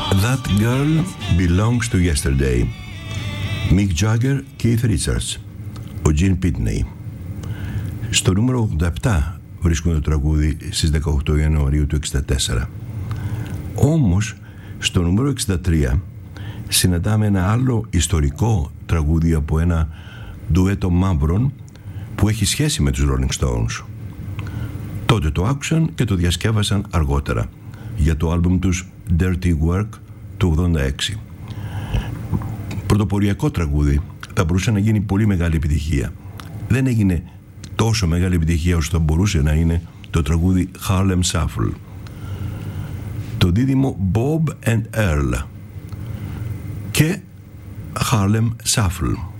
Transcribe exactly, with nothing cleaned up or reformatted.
That Girl Belongs to Yesterday. Mick Jagger, Keith Richards, ο Gene Pitney. Στο νούμερο ογδόντα επτά βρίσκουμε το τραγούδι στις δεκαοκτώ Ιανουαρίου του εξήντα τέσσερα. Όμως στο νούμερο εξήντα τρία συναντάμε ένα άλλο ιστορικό τραγούδι από ένα ντουέτο μαύρων που έχει σχέση με τους Rolling Stones. Τότε το άκουσαν και το διασκεύασαν αργότερα για το άλμπουμ τους Dirty Work του ογδόντα έξι. Πρωτοποριακό τραγούδι, θα μπορούσε να γίνει πολύ μεγάλη επιτυχία. Δεν έγινε τόσο μεγάλη επιτυχία όσο θα μπορούσε να είναι το τραγούδι Harlem Shuffle. Το δίδυμο Bob and Earl και Harlem Shuffle.